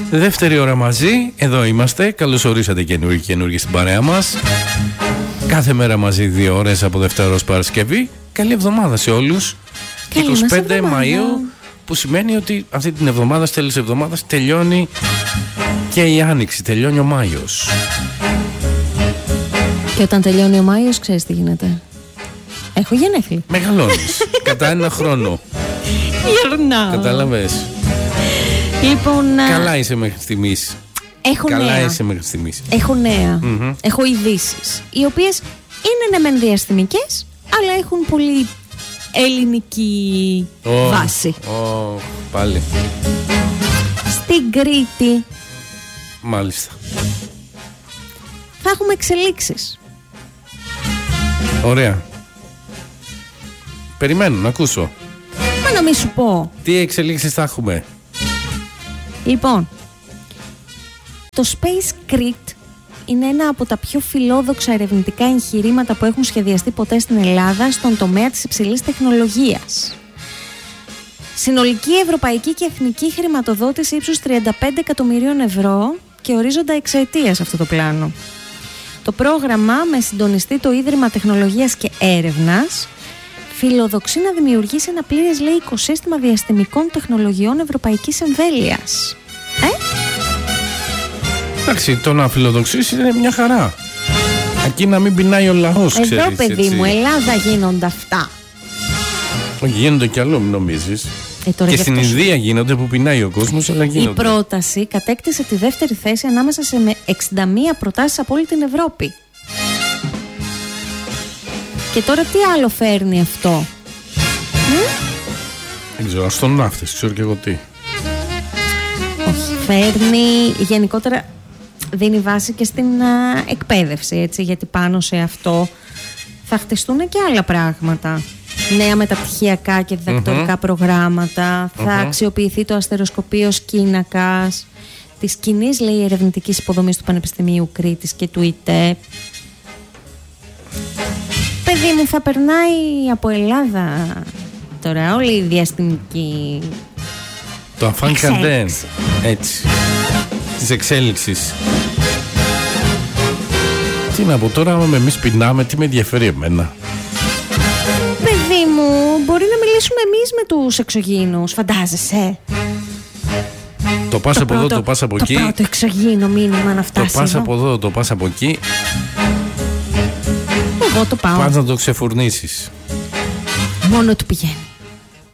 Δεύτερη ώρα μαζί, εδώ είμαστε. Καλώς ορίσατε καινούργοι στην παρέα μας. Κάθε μέρα μαζί 2 ώρες από Δευτέρα ως Παρασκευή. Καλή εβδομάδα σε όλους. 25 Μαΐου, που σημαίνει ότι αυτή την εβδομάδα, τέλος της εβδομάδας, τελειώνει και η Άνοιξη, τελειώνει ο Μάιος. Και όταν τελειώνει ο Μάιος, ξέρεις τι γίνεται? Έχω γενέθλια. Μεγαλώνεις. Κατά ένα χρόνο. Γερνάω. Κατάλαβες. Λοιπόν, καλά είσαι μέχρι στιγμής. Έχω καλά νέα. είσαι μέχρι στιγμής. Έχω νέα. Έχω ειδήσεις, οι οποίες είναι ναι μεν διαστημικές, αλλά έχουν πολύ ελληνική βάση. Πάλι. Στην Κρήτη. Μάλιστα. Θα έχουμε εξελίξεις. Ωραία. Περιμένω να ακούσω. Μα να μην σου πω. Τι εξελίξεις θα έχουμε? Λοιπόν, το Space Crete είναι ένα από τα πιο φιλόδοξα ερευνητικά εγχειρήματα που έχουν σχεδιαστεί ποτέ στην Ελλάδα στον τομέα της υψηλής τεχνολογίας. Συνολική ευρωπαϊκή και εθνική χρηματοδότηση ύψους 35 εκατομμυρίων ευρώ και ορίζοντα εξαετίας αυτό το πλάνο. Το πρόγραμμα, με συντονιστή το Ίδρυμα Τεχνολογίας και Έρευνας, φιλοδοξεί να δημιουργήσει ένα πλήρες, λέει, οικοσύστημα διαστημικών τεχνολογιών ευρωπαϊκής εμβέλειας. Εντάξει, το να φιλοδοξήσει είναι μια χαρά. Εκεί να μην πεινάει ο λαός, ξέρεις. Εδώ, παιδί έτσι. μου, Ελλάδα γίνονται αυτά. Όχι, γίνονται κι άλλο, μην νομίζεις. Και στην Ινδία γίνονται, που πεινάει ο κόσμος, αλλά γίνονται. Η πρόταση κατέκτησε τη δεύτερη θέση ανάμεσα σε 61 προτάσεις από όλη την Ευρώπη. Και τώρα τι άλλο φέρνει αυτό? Δεν ξέρω, αστροναύτες, ξέρω και εγώ τι. Όχι, φέρνει γενικότερα, δίνει βάση και στην εκπαίδευση, έτσι, γιατί πάνω σε αυτό θα χτιστούν και άλλα πράγματα. Νέα μεταπτυχιακά και διδακτορικά προγράμματα, θα αξιοποιηθεί το αστεροσκοπείο σκήνακας της κοινής, λέει, ερευνητικής υποδομής του Πανεπιστημίου Κρήτης και του ΙΤΕ. Παιδί μου, θα περνάει από Ελλάδα τώρα όλη η διαστημική το αφάνκαντεν, έτσι, της εξέλιξης. Τι να πω τώρα, άμα εμείς πεινάμε, τι με ενδιαφέρει εμένα? Παιδί μου, μπορεί να μιλήσουμε εμείς με τους εξωγήινους, φαντάζεσαι? Το πας από εδώ, το πας από εκεί. Το πρώτο εξωγήινο μήνυμα να φτάσει. Το πας από εδώ, το πας από εκεί. Εγώ το πάω. Πας να το ξεφουρνήσεις. Μόνο του πηγαίνει.